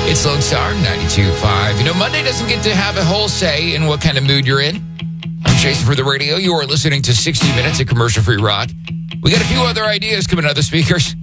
It's Lone Star 92.5. You know, Monday doesn't get to have a whole say in what kind of mood you're in. I'm Jason for the radio. You are listening to 60 Minutes of Commercial-Free Rock. We got a few other ideas coming out of the speakers.